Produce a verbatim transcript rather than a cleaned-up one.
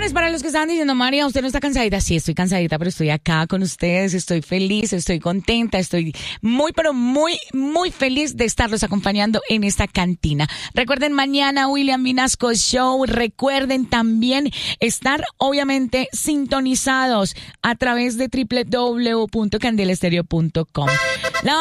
Bendiciones para los que estaban diciendo, María, ¿usted no está cansadita? Sí, estoy cansadita, pero estoy acá con ustedes, estoy feliz, estoy contenta, estoy muy, pero muy, muy feliz de estarlos acompañando en esta cantina. Recuerden, mañana William Vinasco Show. Recuerden también estar, obviamente, sintonizados a través de doble u doble u doble u punto candela estéreo punto com. La